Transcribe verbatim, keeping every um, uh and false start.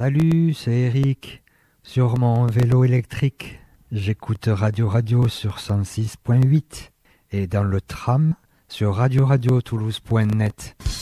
Salut, c'est Eric. Sur mon vélo électrique, j'écoute Radio Radio sur cent six point huit et dans le tram sur radio radio toulouse point net.